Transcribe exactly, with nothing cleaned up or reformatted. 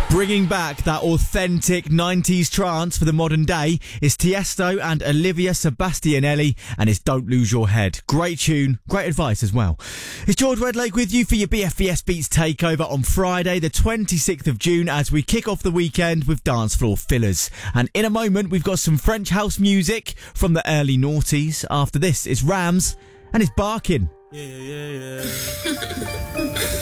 Bringing back that authentic nineties trance for the modern day is Tiesto and Olivia Sebastianelli and it's Don't Lose Your Head. Great tune, great advice as well. It's George Redlake with you for your B F B S Beats takeover on Friday the twenty-sixth of June as we kick off the weekend with dance floor fillers. And in a moment we've got some French house music from the early noughties. After this it's Rams and it's Barking. Yeah, yeah, yeah, yeah.